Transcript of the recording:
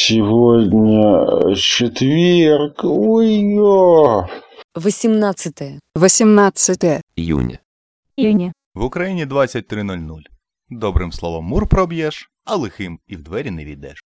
Сегодня четверг. Ой-ё. 18 Июня. В Україні 23:00. Добрим словом мур проб'єш, а лихим і в двері не війдеш.